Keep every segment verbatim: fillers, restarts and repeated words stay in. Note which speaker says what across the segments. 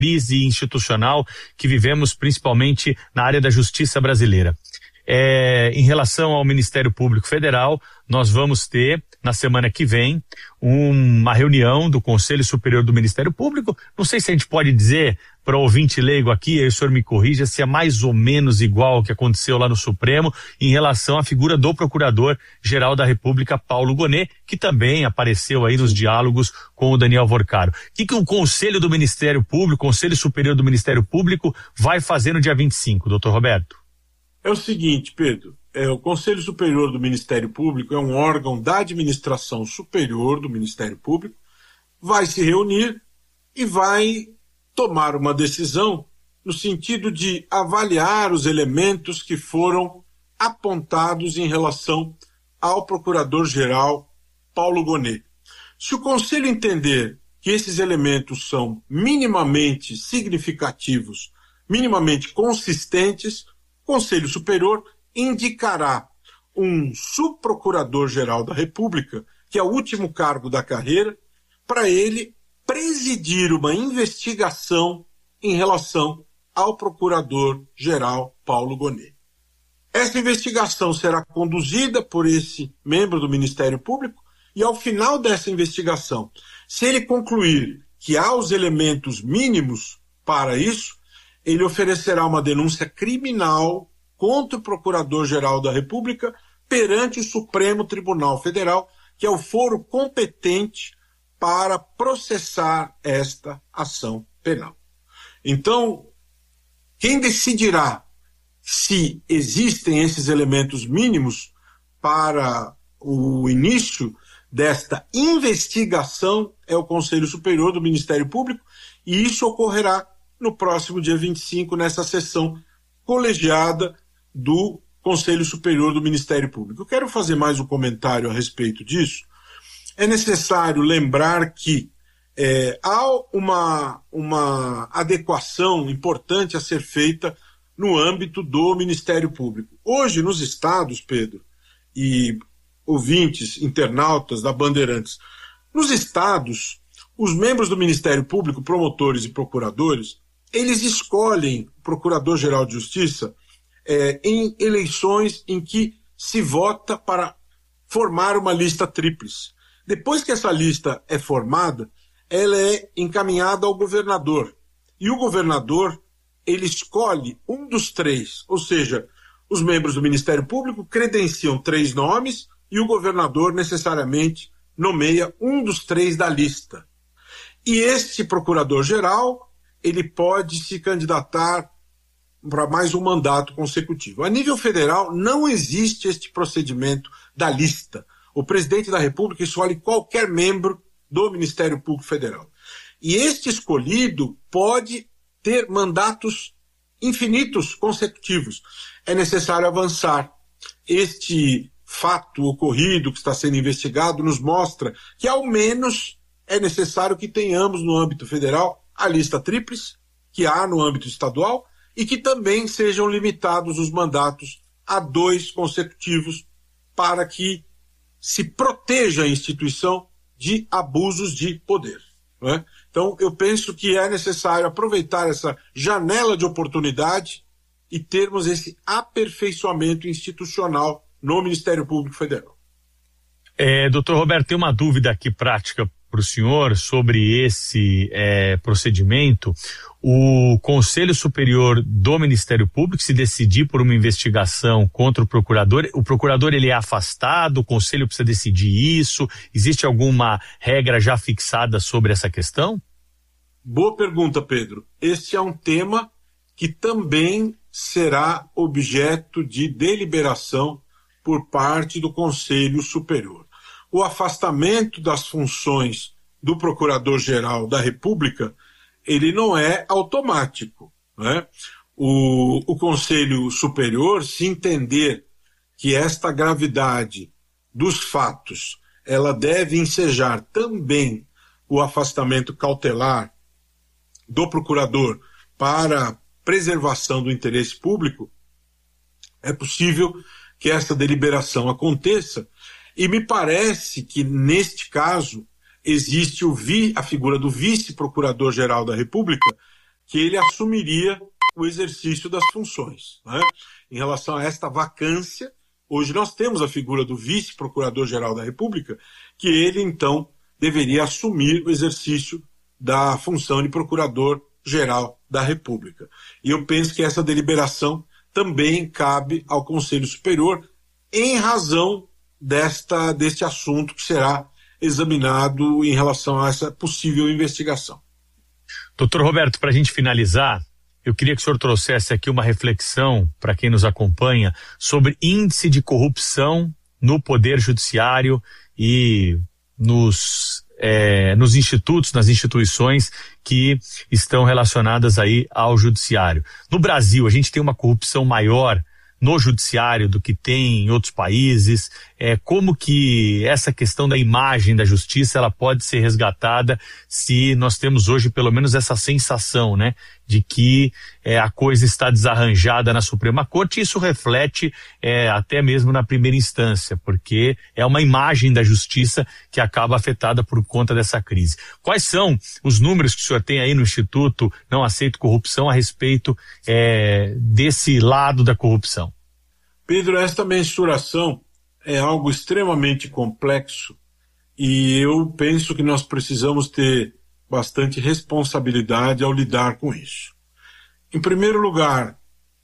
Speaker 1: crise institucional que vivemos principalmente na área da justiça brasileira. É, em relação ao Ministério Público Federal, nós vamos ter, na semana que vem, uma reunião do Conselho Superior do Ministério Público. Não sei se a gente pode dizer, para o ouvinte leigo aqui, aí o senhor me corrija, se é mais ou menos igual ao que aconteceu lá no Supremo, em relação à figura do Procurador-Geral da República, Paulo Gonet, que também apareceu aí nos diálogos com o Daniel Vorcaro. O que, que o Conselho do Ministério Público, o Conselho Superior do Ministério Público, vai fazer no dia vinte e cinco, doutor Roberto?
Speaker 2: É o seguinte, Pedro, é, o Conselho Superior do Ministério Público é um órgão da administração superior do Ministério Público, vai se reunir e vai tomar uma decisão no sentido de avaliar os elementos que foram apontados em relação ao Procurador-Geral Paulo Gonet. Se o Conselho entender que esses elementos são minimamente significativos, minimamente consistentes, o Conselho Superior indicará um subprocurador-geral da República, que é o último cargo da carreira, para ele presidir uma investigação em relação ao Procurador-Geral Paulo Gonet. Essa investigação será conduzida por esse membro do Ministério Público e, ao final dessa investigação, se ele concluir que há os elementos mínimos para isso, ele oferecerá uma denúncia criminal contra o Procurador-Geral da República perante o Supremo Tribunal Federal, que é o foro competente para processar esta ação penal. Então, quem decidirá se existem esses elementos mínimos para o início desta investigação é o Conselho Superior do Ministério Público, e isso ocorrerá no próximo dia vinte e cinco, nessa sessão colegiada do Conselho Superior do Ministério Público. Eu quero fazer mais um comentário a respeito disso. É necessário lembrar que é, há uma, uma adequação importante a ser feita no âmbito do Ministério Público. Hoje, nos estados, Pedro, e ouvintes, internautas da Bandeirantes, nos estados, os membros do Ministério Público, promotores e procuradores, eles escolhem o Procurador-Geral de Justiça é, em eleições em que se vota para formar uma lista tríplice. Depois que essa lista é formada, ela é encaminhada ao governador. E o governador, ele escolhe um dos três, ou seja, os membros do Ministério Público credenciam três nomes e o governador necessariamente nomeia um dos três da lista. E este procurador-geral, ele pode se candidatar para mais um mandato consecutivo. A nível federal, não existe este procedimento da lista. O presidente da República escolhe qualquer membro do Ministério Público Federal. E este escolhido pode ter mandatos infinitos consecutivos. É necessário avançar. Este fato ocorrido que está sendo investigado nos mostra que, ao menos, é necessário que tenhamos no âmbito federal a lista tríplice, que há no âmbito estadual, e que também sejam limitados os mandatos a dois consecutivos para que se proteja a instituição de abusos de poder. Não é? Então, eu penso que é necessário aproveitar essa janela de oportunidade e termos esse aperfeiçoamento institucional no Ministério Público Federal.
Speaker 1: É, doutor Roberto, tem uma dúvida aqui prática para o senhor sobre esse é, procedimento. O Conselho Superior do Ministério Público, se decidir por uma investigação contra o procurador, o procurador ele é afastado, o Conselho precisa decidir isso? Existe alguma regra já fixada sobre essa questão?
Speaker 2: Boa pergunta, Pedro. Este é um tema que também será objeto de deliberação por parte do Conselho Superior. O afastamento das funções do Procurador-Geral da República, ele não é automático, né? O, o Conselho Superior, se entender que esta gravidade dos fatos, ela deve ensejar também o afastamento cautelar do procurador para preservação do interesse público, é possível que essa deliberação aconteça. E me parece que, neste caso, existe o vi, a figura do vice-procurador-geral da República, que ele assumiria o exercício das funções, né? Em relação a esta vacância, hoje nós temos a figura do vice-procurador-geral da República, que ele, então, deveria assumir o exercício da função de procurador-geral da República. E eu penso que essa deliberação também cabe ao Conselho Superior em razão desta, deste assunto que será examinado em relação a essa possível investigação.
Speaker 1: Doutor Roberto, para a gente finalizar, eu queria que o senhor trouxesse aqui uma reflexão para quem nos acompanha sobre índice de corrupção no Poder Judiciário e nos, é, nos institutos, nas instituições que estão relacionadas aí ao Judiciário. No Brasil, a gente tem uma corrupção maior no Judiciário do que tem em outros países. É, como que essa questão da imagem da Justiça ela pode ser resgatada se nós temos hoje pelo menos essa sensação, né, de que é, a coisa está desarranjada na Suprema Corte, e isso reflete é, até mesmo na primeira instância, porque é uma imagem da Justiça que acaba afetada por conta dessa crise. Quais são os números que o senhor tem aí no Instituto Não Aceito Corrupção a respeito é, desse lado da corrupção?
Speaker 2: Pedro, esta mensuração é algo extremamente complexo e eu penso que nós precisamos ter bastante responsabilidade ao lidar com isso. Em primeiro lugar,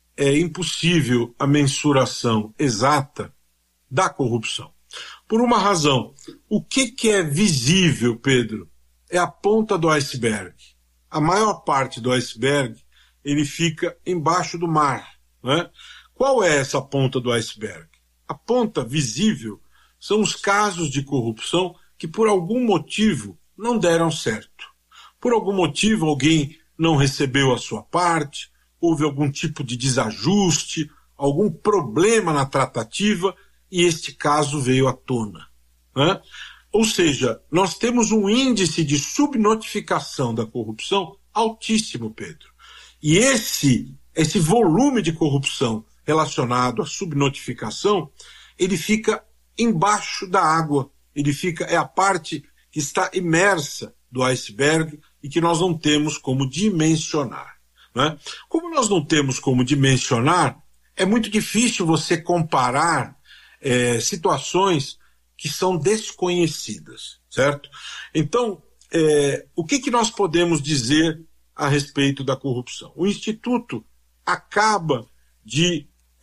Speaker 2: é impossível a mensuração exata da corrupção. Por uma razão, o que, que é visível, Pedro, é a ponta do iceberg. A maior parte do iceberg, ele fica embaixo do mar, né? Qual é essa ponta do iceberg? A ponta visível são os casos de corrupção que por algum motivo não deram certo. Por algum motivo alguém não recebeu a sua parte, houve algum tipo de desajuste, algum problema na tratativa e este caso veio à tona, né? Ou seja, nós temos um índice de subnotificação da corrupção altíssimo, Pedro. E esse, esse volume de corrupção relacionado à subnotificação, ele fica embaixo da água, ele fica, é a parte que está imersa do iceberg e que nós não temos como dimensionar, né? Como nós não temos como dimensionar, é muito difícil você comparar é, situações que são desconhecidas, certo? Então, é, o que, que nós podemos dizer a respeito da corrupção? O Instituto acaba de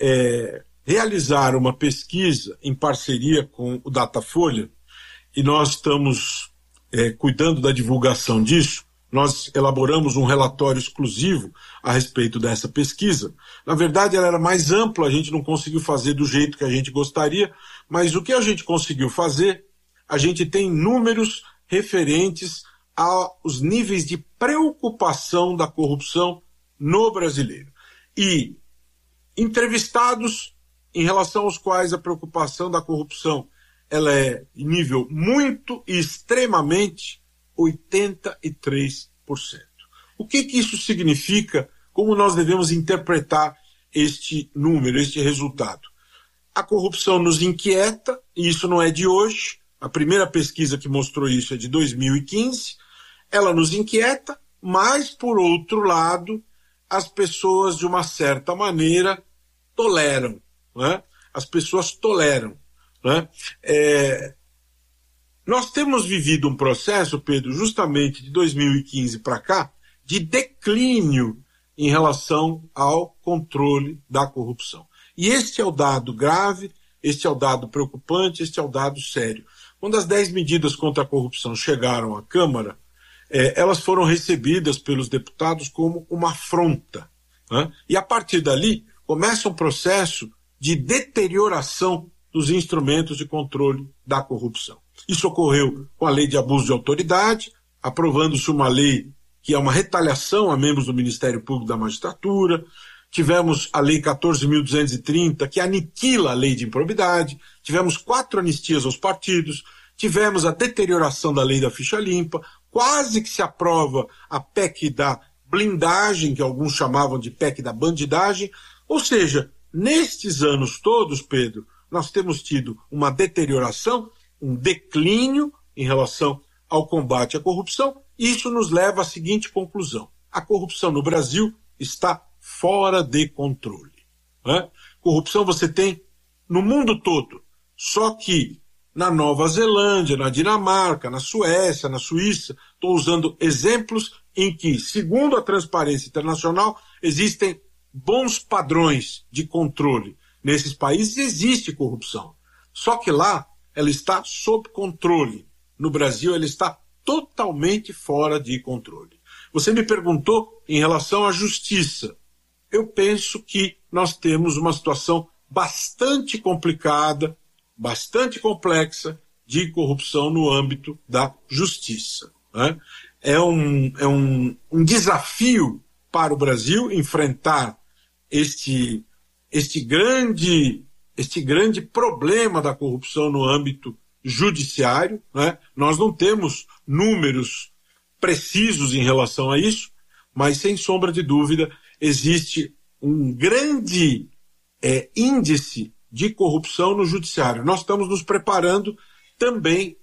Speaker 2: É, realizar uma pesquisa em parceria com o Datafolha, e nós estamos é, cuidando da divulgação disso. Nós elaboramos um relatório exclusivo a respeito dessa pesquisa. Na verdade, ela era mais ampla, a gente não conseguiu fazer do jeito que a gente gostaria, mas o que a gente conseguiu fazer, a gente tem números referentes aos níveis de preocupação da corrupção no brasileiro. E entrevistados em relação aos quais a preocupação da corrupção ela é em nível muito e extremamente oitenta e três por cento. O que que isso significa? Como nós devemos interpretar este número, este resultado? A corrupção nos inquieta, e isso não é de hoje. A primeira pesquisa que mostrou isso é de dois mil e quinze. Ela nos inquieta, mas, por outro lado, as pessoas, de uma certa maneira, toleram, né? As pessoas toleram, né? É... Nós temos vivido um processo, Pedro, justamente de dois mil e quinze para cá, de declínio em relação ao controle da corrupção. E este é o dado grave, este é o dado preocupante, este é o dado sério. Quando as dez medidas contra a corrupção chegaram à Câmara, É, elas foram recebidas pelos deputados como uma afronta, né? E a partir dali começa um processo de deterioração dos instrumentos de controle da corrupção. Isso ocorreu com a lei de abuso de autoridade, aprovando-se uma lei que é uma retaliação a membros do Ministério Público da Magistratura. Tivemos a lei quatorze mil duzentos e trinta, que aniquila a lei de improbidade. Tivemos quatro anistias aos partidos. Tivemos a deterioração da lei da ficha limpa. Quase que se aprova a P E C da blindagem, que alguns chamavam de P E C da bandidagem. Ou seja, nestes anos todos, Pedro, nós temos tido uma deterioração, um declínio em relação ao combate à corrupção, e isso nos leva à seguinte conclusão. a corrupção no Brasil está fora de controle. Né? Corrupção você tem no mundo todo, só que na Nova Zelândia, na Dinamarca, na Suécia, na Suíça, estou usando exemplos em que, segundo a Transparência Internacional, existem bons padrões de controle. Nesses países existe corrupção, só que lá ela está sob controle. No Brasil ela está totalmente fora de controle. Você me perguntou em relação à justiça. Eu penso que nós temos uma situação bastante complicada, bastante complexa de corrupção no âmbito da justiça. Né? É, um, é um, um desafio para o Brasil enfrentar este, este, grande, este grande problema da corrupção no âmbito judiciário. Né? Nós não temos números precisos em relação a isso, mas sem sombra de dúvida existe um grande é, índice de corrupção no judiciário. Nós estamos nos preparando também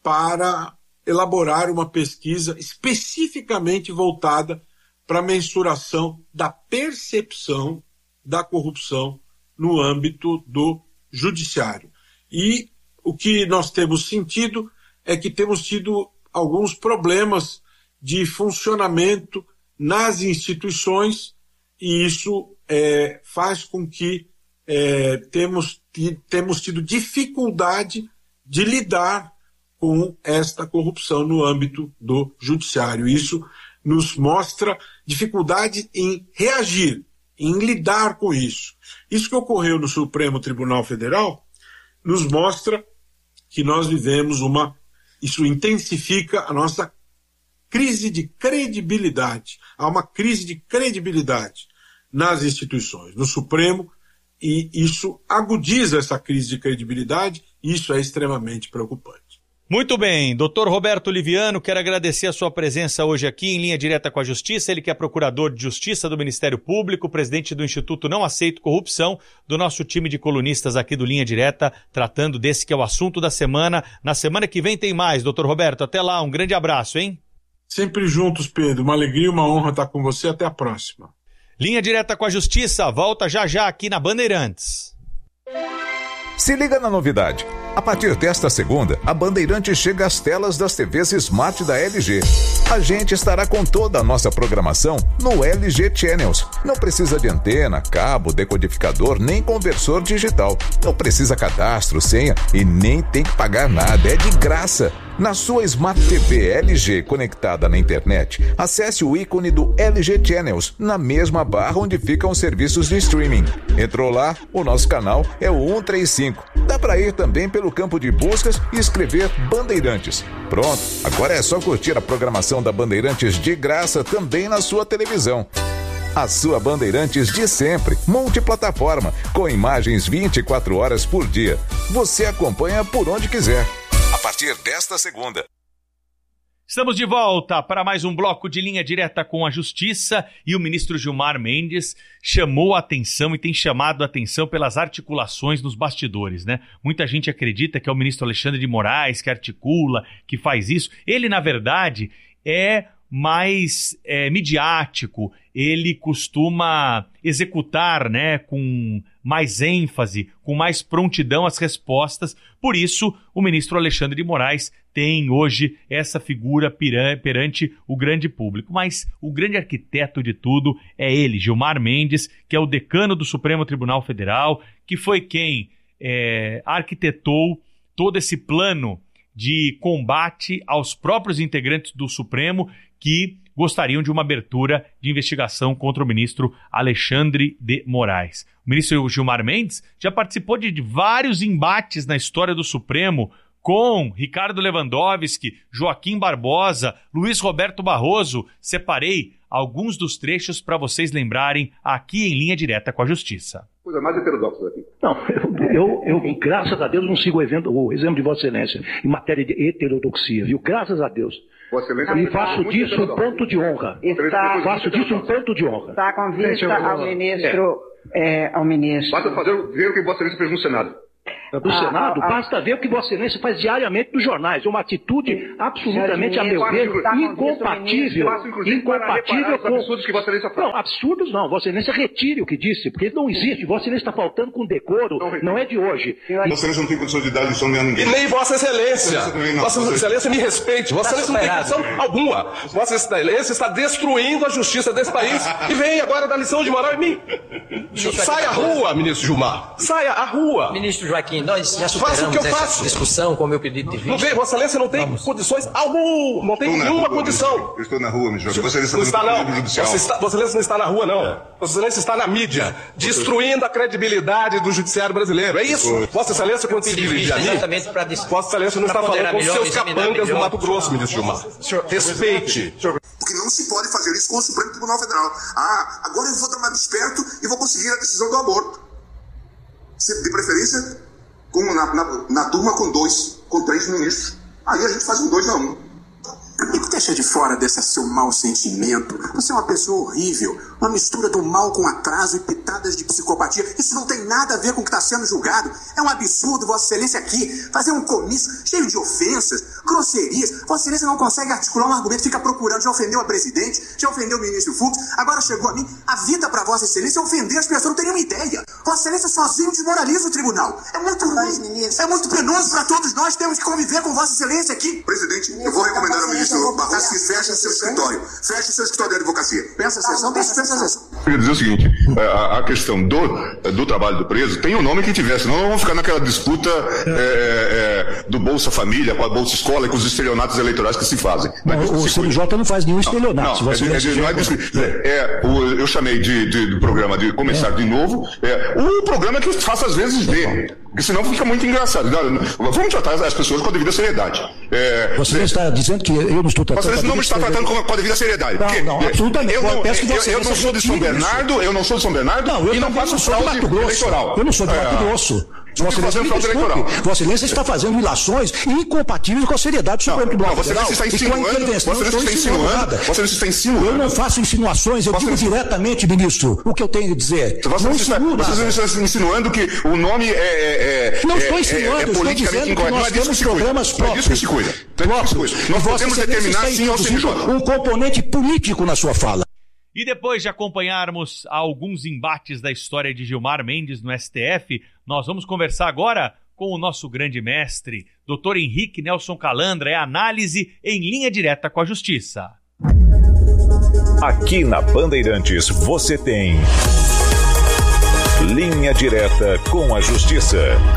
Speaker 2: para elaborar uma pesquisa especificamente voltada para a mensuração da percepção da corrupção no âmbito do judiciário. E o que nós temos sentido é que temos tido alguns problemas de funcionamento nas instituições, e isso é, faz com que é, temos, temos tido dificuldade de lidar com esta corrupção no âmbito do judiciário. Isso nos mostra dificuldade em reagir, em lidar com isso. Isso que ocorreu no Supremo Tribunal Federal nos mostra que nós vivemos uma... Isso intensifica a nossa crise de credibilidade. Há uma crise de credibilidade nas instituições, no Supremo, e isso agudiza essa crise de credibilidade, e isso é extremamente preocupante.
Speaker 1: Muito bem, doutor Roberto Liviano, quero agradecer a sua presença hoje aqui em Linha Direta com a Justiça, ele que é procurador de Justiça do Ministério Público, presidente do Instituto Não Aceito Corrupção, do nosso time de colunistas aqui do Linha Direta, tratando desse que é o assunto da semana. Na semana que vem tem mais, doutor Roberto, até lá, um grande abraço, hein?
Speaker 2: Sempre juntos, Pedro, uma alegria e uma honra estar com você, até a próxima.
Speaker 1: Linha Direta com a Justiça, volta já já aqui na Bandeirantes.
Speaker 3: Se liga na novidade. A partir desta segunda, a Bandeirantes chega às telas das T Vs Smart da L G. A gente estará com toda a nossa programação no L G Channels. Não precisa de antena, cabo, decodificador, nem conversor digital. Não precisa cadastro, senha e nem tem que pagar nada. É de graça. Na sua Smart T V L G conectada na internet, acesse o ícone do L G Channels na mesma barra onde ficam os serviços de streaming. Entrou lá, o nosso canal é o cento e trinta e cinco. Dá para ir também pelo campo de buscas e escrever Bandeirantes. Pronto, agora é só curtir a programação da Bandeirantes de graça também na sua televisão. A sua Bandeirantes de sempre, multiplataforma, com imagens vinte e quatro horas por dia. Você acompanha por onde quiser. A partir desta segunda.
Speaker 1: Estamos de volta para mais um bloco de Linha Direta com a Justiça, e o ministro Gilmar Mendes chamou a atenção e tem chamado a atenção pelas articulações nos bastidores, né? Muita gente acredita que é o ministro Alexandre de Moraes que articula, que faz isso. Ele, na verdade, é mais é, midiático, ele costuma executar, né, com mais ênfase, com mais prontidão as respostas. Por isso, o ministro Alexandre de Moraes tem hoje essa figura perante o grande público. Mas o grande arquiteto de tudo é ele, Gilmar Mendes, que é o decano do Supremo Tribunal Federal, que foi quem é, arquitetou todo esse plano de combate aos próprios integrantes do Supremo que gostariam de uma abertura de investigação contra o ministro Alexandre de Moraes. O ministro Gilmar Mendes já participou de vários embates na história do Supremo com Ricardo Lewandowski, Joaquim Barbosa, Luiz Roberto Barroso. Separei alguns dos trechos para vocês lembrarem aqui em Linha Direta com a Justiça.
Speaker 4: Coisa mais heterodoxa daqui.
Speaker 5: Não, eu, eu, eu, graças a Deus, não sigo o, evento, o exemplo de Vossa Excelência em matéria de heterodoxia, viu? Graças a Deus. E faço disso um ponto de honra.
Speaker 4: Está,
Speaker 5: faço disso um ponto de honra.
Speaker 6: Está com vista ao ministro, é. É, ao ministro.
Speaker 4: Basta fazer ver o que Vossa Excelência fez no Senado.
Speaker 5: do ah, Senado, ah, basta ver o que Vossa Excelência faz diariamente nos jornais. É uma atitude sim. absolutamente, a meu ver, incompatível. Incompatível com... absurdos que Vossa Excelência faz. Não, absurdos não. Vossa Excelência retire o que disse, porque não existe. Vossa Excelência está faltando com decoro, não, não é de hoje.
Speaker 4: Vossa Excelência não tem condição de dar lição nem a ninguém.
Speaker 6: E nem Vossa Excelência. Vossa Excelência me respeite. Vossa Excelência não tem condição alguma. Vossa Excelência está destruindo a justiça desse país e vem agora dar lição de moral em mim. Saia à rua, ministro Gilmar. Saia à rua.
Speaker 7: Ministro Joaquim, nós já superamos essa faço. discussão com o meu pedido de vista.
Speaker 6: Não vem, Vossa Excelência não tem Vamos. condições alguma, não tem
Speaker 4: estou
Speaker 6: nenhuma
Speaker 4: rua,
Speaker 6: condição.
Speaker 4: Ministro. Eu estou na rua, ministro. Vossa Excelência
Speaker 6: não está, não. Vossa, está, Vossa Excelência não está na rua, não. É. Vossa Excelência está na mídia, destruindo a credibilidade do judiciário brasileiro. É isso. Foi. Vossa Excelência, quando se dirige a mim, Vossa Excelência não está falando com seus capangas do Mato Grosso, ministro Gilmar. Senhor, respeite.
Speaker 8: Porque não se pode fazer isso com o Supremo Tribunal Federal. Ah, agora eu vou dar mais desperto e vou conseguir a decisão do aborto. De preferência, com, na, na, na turma com dois, com três ministros. Aí a gente faz um dois a um. E que deixa de fora desse seu mau sentimento. Você é uma pessoa horrível. Uma mistura do mal com atraso e pitadas de psicopatia. Isso não tem nada a ver com o que está sendo julgado. É um absurdo, Vossa Excelência, aqui fazer um comício cheio de ofensas, grosserias. Vossa Excelência não consegue articular um argumento, fica procurando. Já ofendeu a presidente, já ofendeu o ministro Fux. Agora chegou a mim. A vida para Vossa Excelência é ofender as pessoas, não tem nenhuma ideia. Vossa Excelência sozinho desmoraliza o tribunal. É muito ruim. É muito penoso para todos nós. Temos que conviver com Vossa Excelência aqui. Presidente, eu vou recomendar ao ministro Barroso que feche seu escritório. Feche seu escritório de advocacia. Pensa a sessão, pensa a sessão.
Speaker 4: Eu queria dizer o seguinte, a, a questão do, do trabalho do preso tem o nome que tiver, senão vamos ficar naquela disputa é, é, do Bolsa Família com a Bolsa Escola e com os estelionatos eleitorais que se fazem.
Speaker 5: Não, é o C N J não faz nenhum estelionato. Não, não, é, é, não é,
Speaker 4: é, é, o, eu chamei de, de, do programa de começar é. de novo, é, o programa que eu faço às vezes ver, porque senão fica muito engraçado. Vamos tratar as pessoas com a devida seriedade. É,
Speaker 5: você é, está dizendo que eu não estou tratando...
Speaker 4: Você não me está tratando com a, com a devida seriedade.
Speaker 5: Não, porque, não, absolutamente.
Speaker 4: Eu não,
Speaker 5: eu,
Speaker 4: eu, eu, eu não sou de São Bernardo, eu não sou de São Bernardo
Speaker 5: não, eu
Speaker 4: e não faço fraude eleitoral.
Speaker 5: Eu não sou de Mato Grosso. Vossa Excelência, Vossa Excelência está fazendo ilações incompatíveis com a seriedade do Supremo Tribunal Federal.
Speaker 4: Você está insinuando, você está insinuando, você está insinuando.
Speaker 5: Eu não faço insinuações, eu digo diretamente, ministro, o que eu tenho a dizer.
Speaker 4: Você está insinuando que o nome é
Speaker 5: Não estou insinuando, eu estou dizendo que nós temos programas próprios.
Speaker 4: Não é disso que se cuida.
Speaker 5: Nós podemos determinar sim ou sim um componente político na sua fala.
Speaker 1: E depois de acompanharmos alguns embates da história de Gilmar Mendes no S T F, nós vamos conversar agora com o nosso grande mestre, doutor Henrique Nelson Calandra, é análise em linha direta com a Justiça.
Speaker 3: Aqui na Bandeirantes você tem Linha Direta com a Justiça.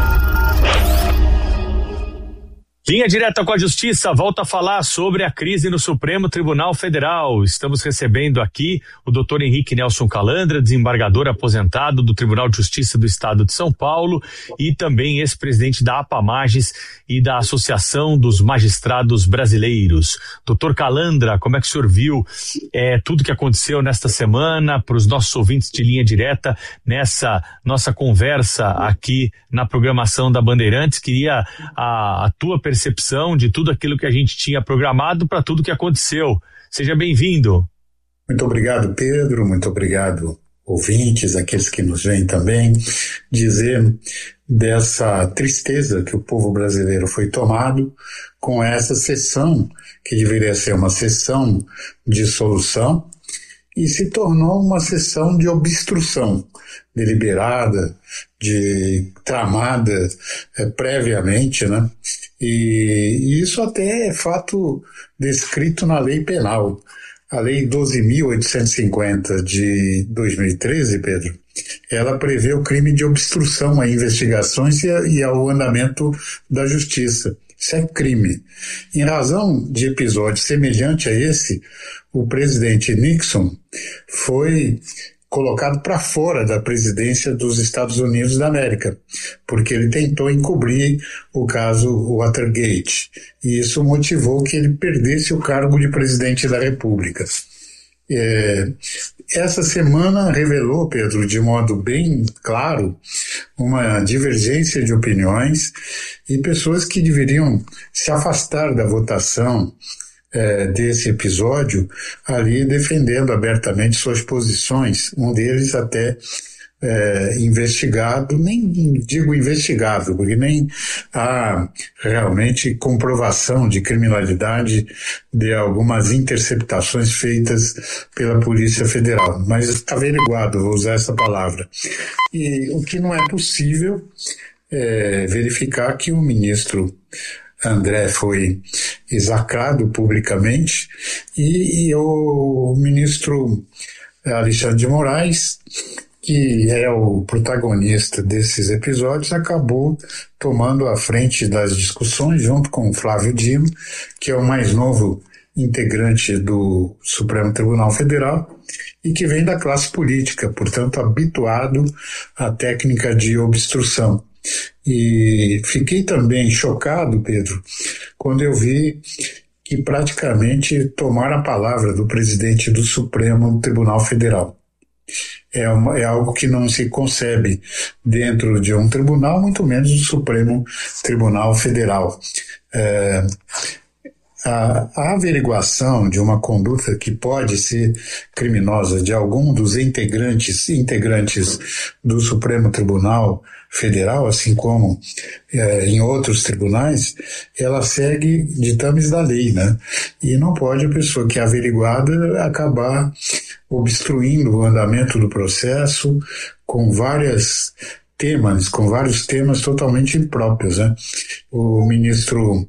Speaker 1: Linha Direta com a Justiça volta a falar sobre a crise no Supremo Tribunal Federal. Estamos recebendo aqui o doutor Henrique Nelson Calandra, desembargador aposentado do Tribunal de Justiça do Estado de São Paulo e também ex-presidente da APAMAGES e da Associação dos Magistrados Brasileiros. Doutor Calandra, como é que o senhor viu é, tudo que aconteceu nesta semana para os nossos ouvintes de Linha Direta nessa nossa conversa aqui na programação da Bandeirantes? Queria a, a tua percepção percepção de tudo aquilo que a gente tinha programado para tudo que aconteceu. Seja bem-vindo.
Speaker 9: Muito obrigado, Pedro. Muito obrigado, ouvintes, aqueles que nos veem também. Dizer dessa tristeza que o povo brasileiro foi tomado com essa sessão, que deveria ser uma sessão de solução, e se tornou uma sessão de obstrução deliberada, de tramada é, previamente, né? E isso até é fato descrito na lei penal. A lei doze mil oitocentos e cinquenta de dois mil e treze, Pedro, ela prevê o crime de obstrução a investigações e, a, e ao andamento da justiça. Isso é crime. Em razão de episódio semelhante a esse, o presidente Nixon foi colocado para fora da presidência dos Estados Unidos da América, porque ele tentou encobrir o caso Watergate, e isso motivou que ele perdesse o cargo de presidente da República. É, essa semana revelou, Pedro, de modo bem claro, uma divergência de opiniões e pessoas que deveriam se afastar da votação É, desse episódio, ali defendendo abertamente suas posições, um deles até é, investigado, nem digo investigado, porque nem há realmente comprovação de criminalidade de algumas interceptações feitas pela Polícia Federal, mas averiguado, vou usar essa palavra. E o que não é possível é verificar que o ministro André foi execrado publicamente e, e o ministro Alexandre de Moraes, que é o protagonista desses episódios, acabou tomando a frente das discussões junto com o Flávio Dino, que é o mais novo integrante do Supremo Tribunal Federal e que vem da classe política, portanto habituado à técnica de obstrução. E fiquei também chocado, Pedro, quando eu vi que praticamente tomaram a palavra do presidente do Supremo Tribunal Federal. É, uma, é algo que não se concebe dentro de um tribunal, muito menos do Supremo Tribunal Federal. É, a, a averiguação de uma conduta que pode ser criminosa de algum dos integrantes, integrantes do Supremo Tribunal Federal, assim como é, em outros tribunais, ela segue ditames da lei, né? E não pode a pessoa que é averiguada acabar obstruindo o andamento do processo com várias temas, com vários temas totalmente impróprios, né? O ministro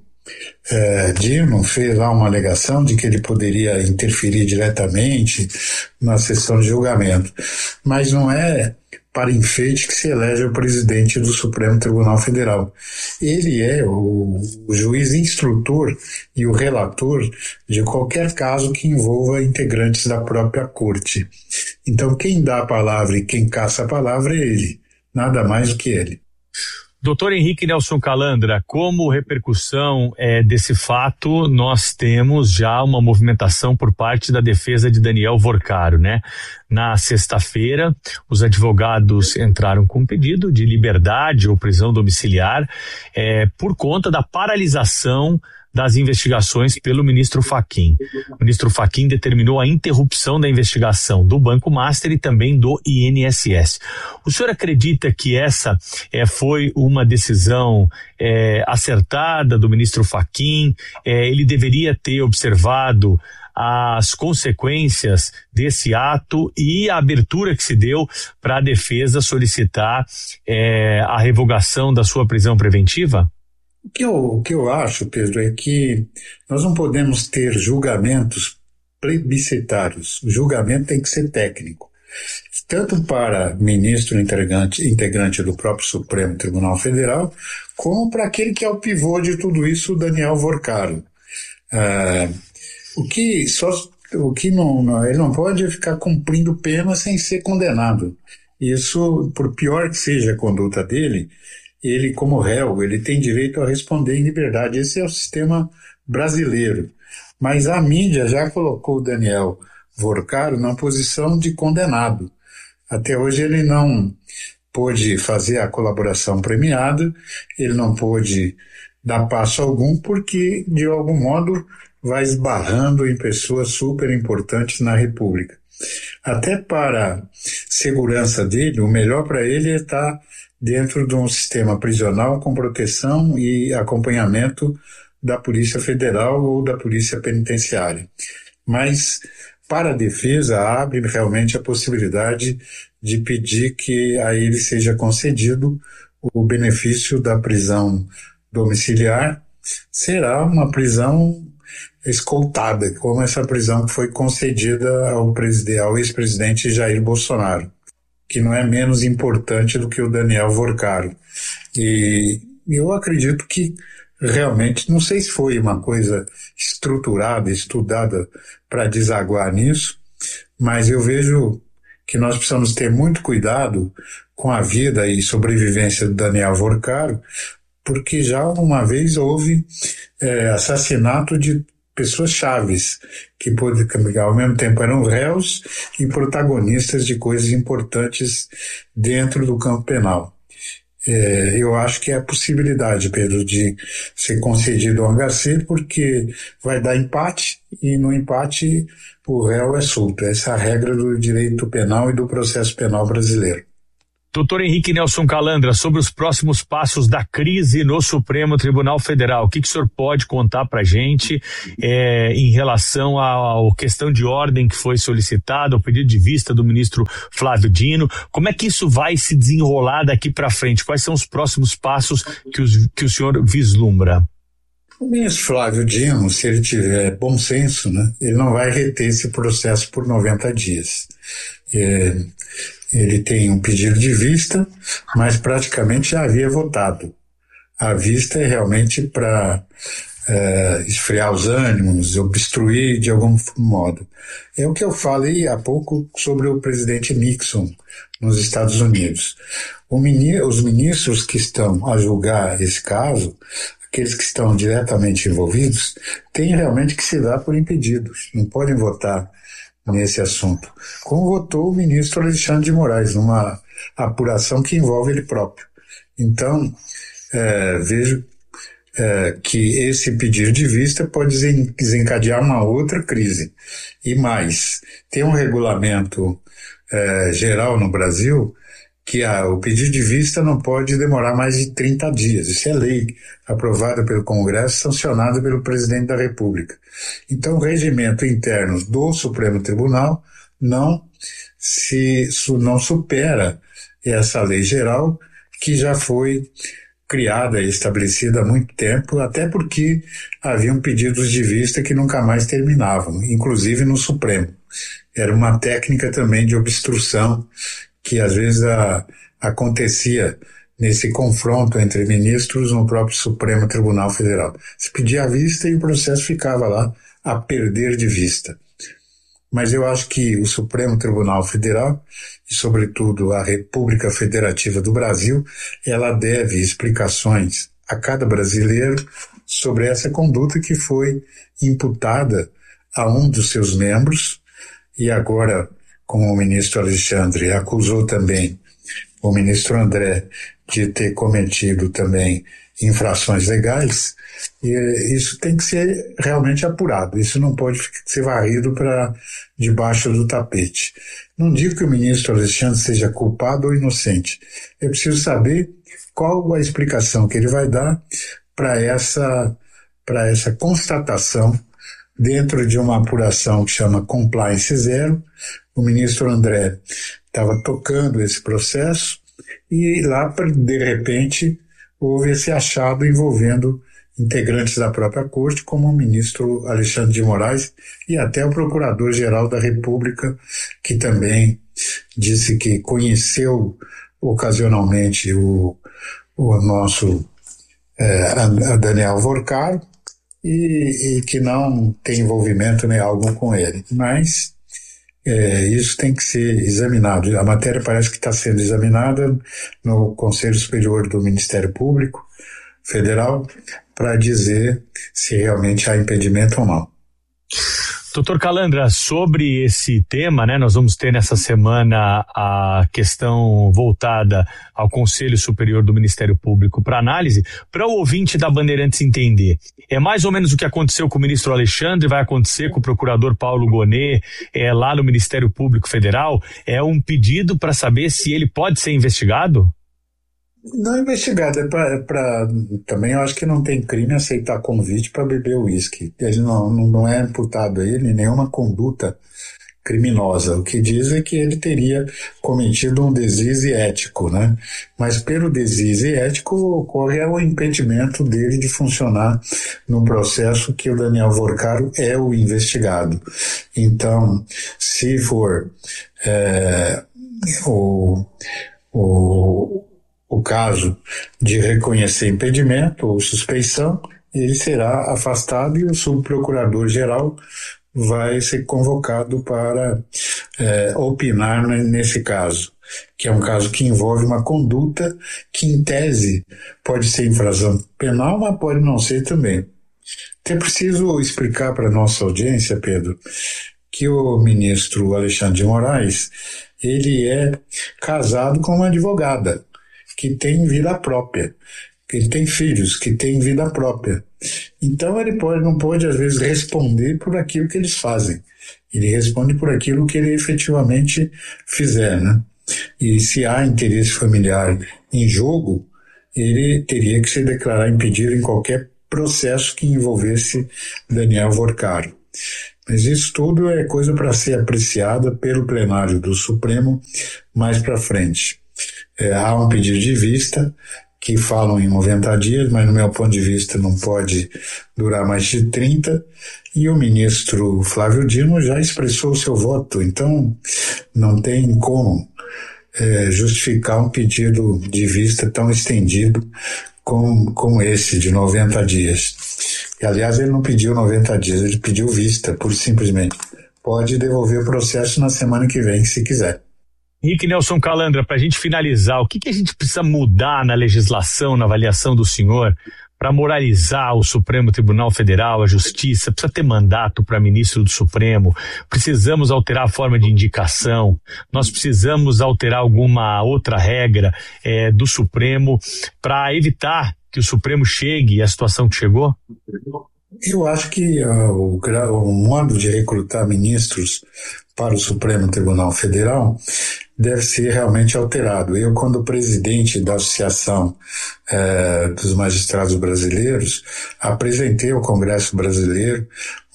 Speaker 9: é, Dino fez lá uma alegação de que ele poderia interferir diretamente na sessão de julgamento, mas não é para enfeite que se elege o presidente do Supremo Tribunal Federal. Ele é o, o juiz instrutor e o relator de qualquer caso que envolva integrantes da própria corte. Então quem dá a palavra e quem caça a palavra é ele, nada mais do que ele.
Speaker 1: Doutor Henrique Nelson Calandra, como repercussão é, desse fato, nós temos já uma movimentação por parte da defesa de Daniel Vorcaro, né? Na sexta-feira, os advogados entraram com um pedido de liberdade ou prisão domiciliar é, por conta da paralisação das investigações pelo ministro Fachin. O ministro Fachin determinou a interrupção da investigação do Banco Master e também do I N S S. O senhor acredita que essa é, foi uma decisão é, acertada do ministro Fachin? É, ele deveria ter observado as consequências desse ato e a abertura que se deu para a defesa solicitar é, a revogação da sua prisão preventiva?
Speaker 9: O que, eu, o que eu acho, Pedro, é que nós não podemos ter julgamentos plebiscitários. O julgamento tem que ser técnico, tanto para ministro integrante, integrante do próprio Supremo Tribunal Federal, como para aquele que é o pivô de tudo isso, o Daniel Vorcaro. Ah, o que, só, o que não, não, ele não pode ficar cumprindo pena sem ser condenado. Isso, por pior que seja a conduta dele, ele, como réu, ele tem direito a responder em liberdade. Esse é o sistema brasileiro. Mas a mídia já colocou o Daniel Vorcaro na posição de condenado. Até hoje ele não pôde fazer a colaboração premiada, ele não pôde dar passo algum, porque, de algum modo, vai esbarrando em pessoas super importantes na República. Até para a segurança dele, o melhor para ele é estar dentro de um sistema prisional com proteção e acompanhamento da Polícia Federal ou da Polícia Penitenciária. Mas, para a defesa, abre realmente a possibilidade de pedir que a ele seja concedido o benefício da prisão domiciliar. Será uma prisão escoltada, como essa prisão que foi concedida ao, ao ex-presidente Jair Bolsonaro, que não é menos importante do que o Daniel Vorcaro. E eu acredito que realmente, não sei se foi uma coisa estruturada, estudada para desaguar nisso, mas eu vejo que nós precisamos ter muito cuidado com a vida e sobrevivência do Daniel Vorcaro, porque já uma vez houve é, assassinato de pessoas chaves, que ao mesmo tempo eram réus e protagonistas de coisas importantes dentro do campo penal. É, eu acho que é a possibilidade, Pedro, de ser concedido ao H C, porque vai dar empate e no empate o réu é solto. Essa é a regra do direito penal e do processo penal brasileiro.
Speaker 1: Doutor Henrique Nelson Calandra, sobre os próximos passos da crise no Supremo Tribunal Federal, o que, que o senhor pode contar para a gente é, em relação à questão de ordem que foi solicitada, o pedido de vista do ministro Flávio Dino? Como é que isso vai se desenrolar daqui para frente? Quais são os próximos passos que, os, que o senhor vislumbra?
Speaker 9: O ministro Flávio Dino, se ele tiver bom senso, né, ele não vai reter esse processo por noventa dias. É, ele tem um pedido de vista, mas praticamente já havia votado. A vista é realmente para é, esfriar os ânimos, obstruir de algum modo. É o que eu falei há pouco sobre o presidente Nixon nos Estados Unidos. O mini, os ministros que estão a julgar esse caso, aqueles que estão diretamente envolvidos, têm realmente que se dar por impedidos, não podem votar nesse assunto, como votou o ministro Alexandre de Moraes, numa apuração que envolve ele próprio. Então, é, vejo é, que esse pedido de vista pode desencadear uma outra crise. E mais, tem um regulamento é, geral no Brasil que a, o pedido de vista não pode demorar mais de trinta dias. Isso é lei aprovada pelo Congresso, sancionada pelo presidente da República. Então, o regimento interno do Supremo Tribunal não, se, não supera essa lei geral que já foi criada e estabelecida há muito tempo, até porque haviam pedidos de vista que nunca mais terminavam, inclusive no Supremo. Era uma técnica também de obstrução que às vezes a, acontecia nesse confronto entre ministros no próprio Supremo Tribunal Federal. Se pedia a vista e o processo ficava lá a perder de vista. Mas eu acho que o Supremo Tribunal Federal, e sobretudo a República Federativa do Brasil, ela deve explicações a cada brasileiro sobre essa conduta que foi imputada a um dos seus membros, e agora, como o ministro Alexandre acusou também o ministro André de ter cometido também infrações legais, e isso tem que ser realmente apurado. Isso não pode ser varrido para debaixo do tapete. Não digo que o ministro Alexandre seja culpado ou inocente. É preciso saber qual a explicação que ele vai dar para essa, para essa constatação dentro de uma apuração que chama Compliance Zero. O ministro André estava tocando esse processo e lá, de repente, houve esse achado envolvendo integrantes da própria corte, como o ministro Alexandre de Moraes e até o procurador-geral da República, que também disse que conheceu ocasionalmente o, o nosso é, a Daniel Vorcaro e, e que não tem envolvimento nem algum com ele. Mas é, isso tem que ser examinado. A matéria parece que está sendo examinada no Conselho Superior do Ministério Público Federal para dizer se realmente há impedimento ou não.
Speaker 1: Doutor Calandra, sobre esse tema, né, nós vamos ter nessa semana a questão voltada ao Conselho Superior do Ministério Público para análise. Para o ouvinte da Bandeirantes entender, é mais ou menos o que aconteceu com o ministro Alexandre, vai acontecer com o procurador Paulo Gonet, é, lá no Ministério Público Federal? É um pedido para saber se ele pode ser investigado?
Speaker 9: Não investigado, é para, é para, também eu acho que não tem crime aceitar convite para beber uísque. Ele não, não, não é imputado a ele nenhuma conduta criminosa. O que diz é que ele teria cometido um deslize ético, né? Mas pelo deslize ético ocorre o impedimento dele de funcionar no processo que o Daniel Vorcaro é o investigado. Então, se for é, o... o o caso de reconhecer impedimento ou suspeição, ele será afastado e o subprocurador-geral vai ser convocado para é, opinar nesse caso, que é um caso que envolve uma conduta que, em tese, pode ser infração penal, mas pode não ser também. Então é preciso explicar para a nossa audiência, Pedro, que o ministro Alexandre de Moraes, ele é casado com uma advogada, que tem vida própria, que ele tem filhos, que tem vida própria. Então ele pode, não pode, às vezes, responder por aquilo que eles fazem. Ele responde por aquilo que ele efetivamente fizer, né? E se há interesse familiar em jogo, ele teria que se declarar impedido em qualquer processo que envolvesse Daniel Vorcaro. Mas isso tudo é coisa para ser apreciada pelo plenário do Supremo mais para frente. É, há um pedido de vista que falam em noventa dias, mas no meu ponto de vista não pode durar mais de trinta, e o ministro Flávio Dino já expressou o seu voto, então não tem como é, justificar um pedido de vista tão estendido como, como esse de noventa dias. E, aliás, ele não pediu noventa dias, ele pediu vista, por simplesmente. Pode devolver o processo na semana que vem, se quiser.
Speaker 1: Henrique Nelson Calandra, para a gente finalizar, o que, que a gente precisa mudar na legislação, na avaliação do senhor, para moralizar o Supremo Tribunal Federal, a Justiça? Precisa ter mandato para ministro do Supremo, precisamos alterar a forma de indicação, nós precisamos alterar alguma outra regra é, do Supremo para evitar que o Supremo chegue à situação que chegou?
Speaker 9: Eu acho que uh, o, o modo de recrutar ministros para o Supremo Tribunal Federal deve ser realmente alterado. Eu, quando presidente da Associação eh, dos Magistrados Brasileiros, apresentei ao Congresso Brasileiro